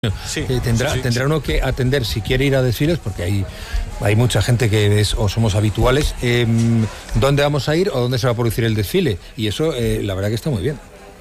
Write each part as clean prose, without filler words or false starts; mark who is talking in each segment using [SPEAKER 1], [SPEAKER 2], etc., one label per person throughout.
[SPEAKER 1] Sí,
[SPEAKER 2] tendrá uno que atender si quiere ir a desfiles, porque hay mucha gente que es o somos habituales, dónde vamos a ir o dónde se va a producir el desfile, y eso la verdad que está muy bien.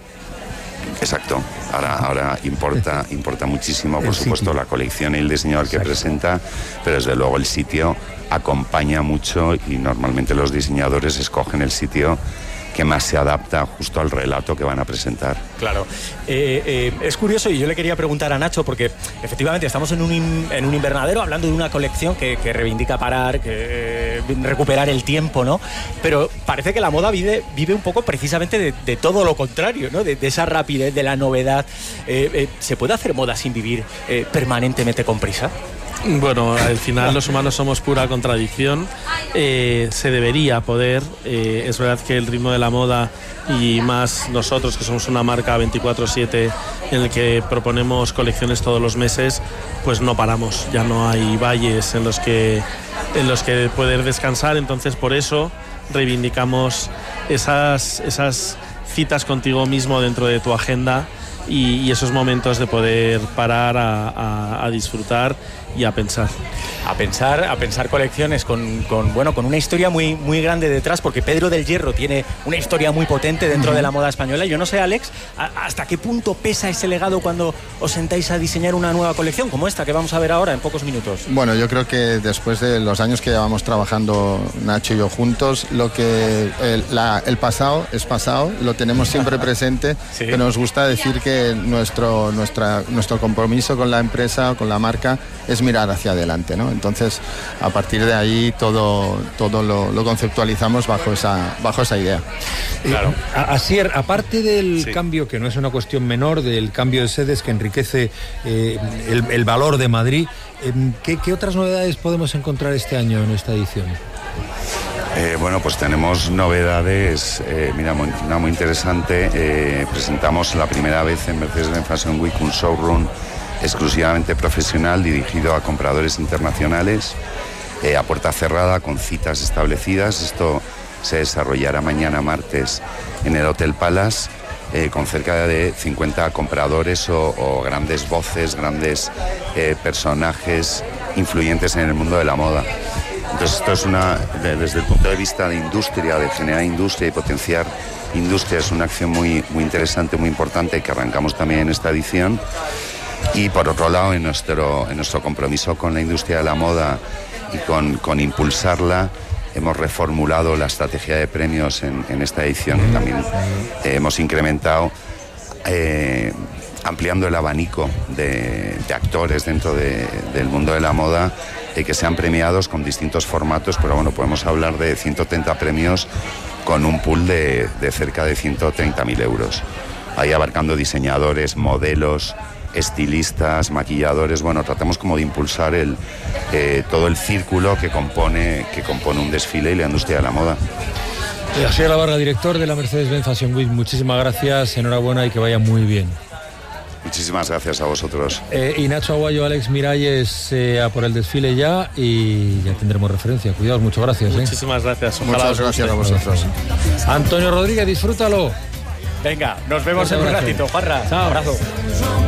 [SPEAKER 3] Exacto, ahora importa muchísimo, por supuesto, la colección y el diseñador que presenta, pero desde luego el sitio acompaña mucho y normalmente los diseñadores escogen el sitio que más se adapta justo al relato que van a presentar.
[SPEAKER 1] Claro. Es curioso, y yo le quería preguntar a Nacho, porque efectivamente estamos en un invernadero hablando de una colección que reivindica parar, que recuperar el tiempo, ¿no? Pero parece que la moda vive un poco precisamente de todo lo contrario, ¿no? De esa rapidez, de la novedad. ¿Se puede hacer moda sin vivir permanentemente con prisa?
[SPEAKER 4] Bueno, al final los humanos somos pura contradicción. Se debería poder. Es verdad que el ritmo de la moda, y más nosotros que somos una marca 24/7 en el que proponemos colecciones todos los meses, pues no paramos. Ya no hay valles en los que poder descansar. Entonces, por eso reivindicamos esas citas contigo mismo dentro de tu agenda y esos momentos de poder parar a disfrutar y a pensar. A pensar colecciones con una historia muy, muy grande detrás, porque Pedro del Hierro tiene una historia muy potente dentro de la moda española. Yo no sé, Alex, ¿hasta qué punto pesa ese legado cuando os sentáis a diseñar una nueva colección como esta que vamos a ver ahora en pocos minutos?
[SPEAKER 5] Bueno, yo creo que después de los años que llevamos trabajando Nacho y yo juntos, el pasado es pasado, lo tenemos siempre presente, ¿sí? Pero nos gusta decir que nuestro compromiso con la empresa, con la marca, es mirar hacia adelante, ¿no? Entonces, a partir de ahí todo lo conceptualizamos bajo esa idea.
[SPEAKER 2] Claro. Asier, aparte del cambio, que no es una cuestión menor, del cambio de sedes que enriquece el valor de Madrid, ¿qué otras novedades podemos encontrar este año en esta edición?
[SPEAKER 3] Bueno, pues tenemos novedades, una muy interesante. Presentamos la primera vez en Mercedes-Benz Fashion Week un showroom exclusivamente profesional dirigido a compradores internacionales, a puerta cerrada, con citas establecidas. Esto se desarrollará mañana martes en el Hotel Palace, con cerca de 50 compradores o grandes voces, grandes personajes influyentes en el mundo de la moda. Entonces esto es desde el punto de vista de industria, de generar industria y potenciar industria, es una acción muy, muy interesante, muy importante, que arrancamos también en esta edición. Y por otro lado, en nuestro compromiso con la industria de la moda y con impulsarla, hemos reformulado la estrategia de premios en esta edición, y también hemos incrementado, ampliando el abanico de actores dentro del mundo de la moda, que sean premiados con distintos formatos, pero bueno, podemos hablar de 130 premios con un pool de cerca de 130.000 euros. Ahí abarcando diseñadores, modelos, estilistas, maquilladores. Bueno, tratamos como de impulsar todo el círculo que compone un desfile y la industria de la moda.
[SPEAKER 2] Asier Labarra, director de la Mercedes-Benz Fashion Week, muchísimas gracias, enhorabuena y que vaya muy bien.
[SPEAKER 3] Muchísimas gracias a vosotros.
[SPEAKER 2] Y Nacho Aguayo, Alex Miralles, a por el desfile ya, y ya tendremos referencia. Cuidaos, muchas gracias.
[SPEAKER 4] Muchísimas gracias.
[SPEAKER 5] Muchas gracias a vosotros.
[SPEAKER 2] Antonio Rodríguez, disfrútalo.
[SPEAKER 1] Venga, nos vemos en un ratito, Juanra.
[SPEAKER 2] Chao.
[SPEAKER 1] Un abrazo.